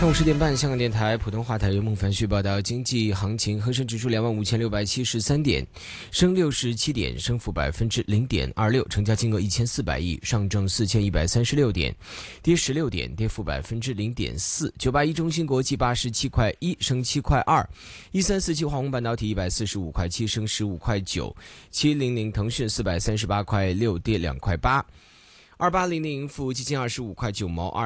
上午10点半，香港电台普通话台由孟凡旭报道经济行情。恒生指数25673点，升67点，升幅0.26%，成交金额1400亿。上证4136点，跌16点，跌幅0.4%。981中芯国际87块1，升7块2。1347华虹半导体145块7，升15块9。700腾讯438块6，跌2块8。2800盈富基金25块9毛2。